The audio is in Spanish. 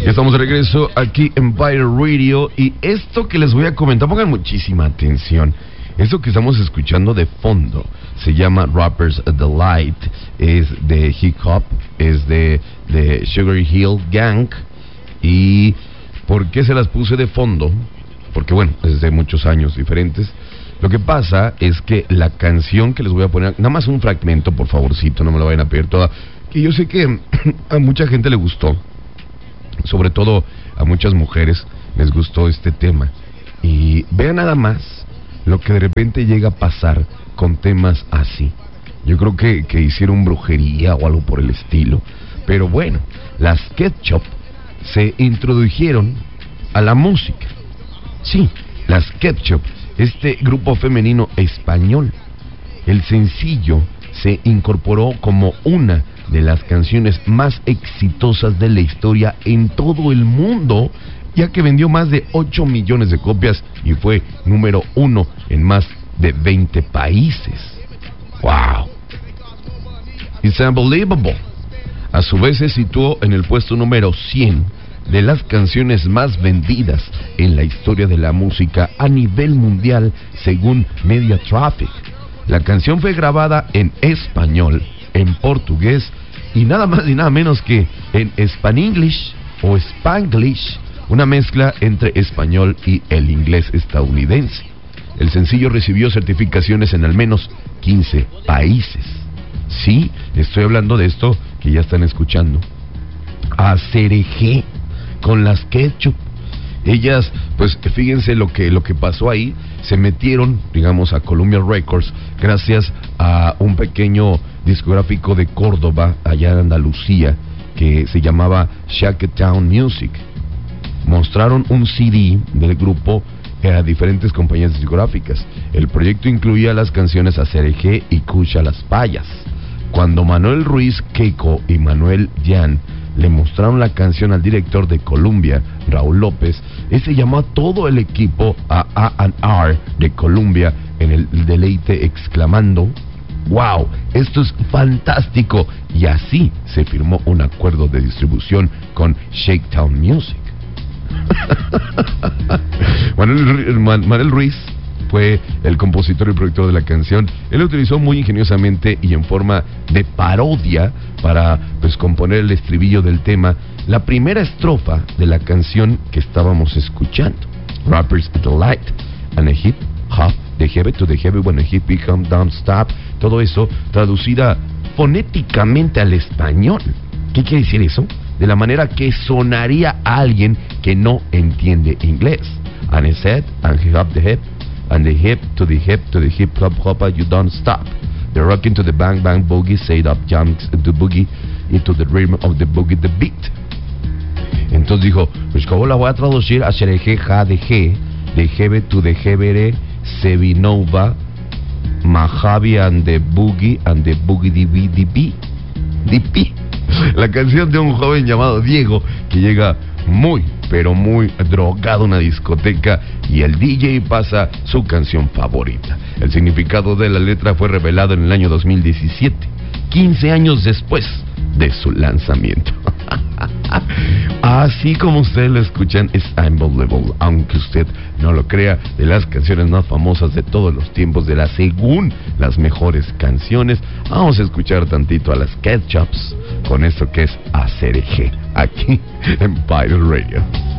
Ya estamos de regreso aquí en Empire Radio y esto que les voy a comentar, pongan muchísima atención. Esto que estamos escuchando de fondo se llama Rapper's Delight, es de hip hop, es de Sugar Hill Gang. ¿Y por qué se las puse de fondo? Porque bueno, es de muchos años diferentes. Lo que pasa es que la canción que les voy a poner, nada más un fragmento, por favorcito, no me lo vayan a pedir toda, que yo sé que a mucha gente le gustó, sobre todo a muchas mujeres les gustó este tema. Y vean nada más lo que de repente llega a pasar con temas así. Yo creo que hicieron brujería o algo por el estilo. Pero bueno, las Ketchup se introdujeron a la música. Sí, las Ketchup, este grupo femenino español. El sencillo se incorporó como una de las canciones más exitosas de la historia en todo el mundo, ya que vendió más de 8 millones de copias y fue número 1 en más de 20 países. ¡Wow! It's unbelievable. A su vez se situó en el puesto número 100 de las canciones más vendidas en la historia de la música a nivel mundial, según Media Traffic. La canción fue grabada en español, en portugués y nada más y nada menos que en Spanglish o Spanglish, una mezcla entre español y el inglés estadounidense. El sencillo recibió certificaciones en al menos 15 países. Sí, estoy hablando de esto que ya están escuchando. ACRG con las Ketchup. Ellas, pues fíjense lo que pasó ahí. Se metieron, digamos, a Columbia Records gracias a un pequeño discográfico de Córdoba, allá en Andalucía, que se llamaba Shacktown Music. Mostraron un CD del grupo a diferentes compañías discográficas. El proyecto incluía las canciones ACRG y Cucha las Payas. Cuando Manuel Ruiz Keiko y Manuel Jan le mostraron la canción al director de Columbia, Raúl López, ese llamó a todo el equipo a A&R de Columbia en el deleite exclamando: ¡wow! Esto es fantástico. Y así se firmó un acuerdo de distribución con Shacktown Music. Manuel Ruiz fue el compositor y productor de la canción. Él lo utilizó muy ingeniosamente y en forma de parodia para pues componer el estribillo del tema, la primera estrofa de la canción que estábamos escuchando, Rapper's Delight, and a hip hop, the heavy to the heavy, when a hip become don't stop, todo eso traducida fonéticamente al español. ¿Qué quiere decir eso? De la manera que sonaría a alguien que no entiende inglés. And a set, and hip hop the hip, and the hip to the hip to the hip hop hopper, you don't stop. The rocking to the bang bang boogie, say it up jumps to boogie, into the rhythm of the boogie, the beat. Entonces dijo, pues como la voy a traducir a Xereje, ja de G, de Hebe to the Hebere, Sevinova, Mahavi and the boogie DB. La canción de un joven llamado Diego que llega muy, pero muy drogado a una discoteca y el DJ pasa su canción favorita. El significado de la letra fue revelado en el año 2017, 15 años después de su lanzamiento. Así como ustedes lo escuchan, es unbelievable, aunque usted no lo crea, de las canciones más famosas de todos los tiempos, de las según las mejores canciones. Vamos a escuchar tantito a las Ketchups con esto que es ACRG, aquí en Empire Radio.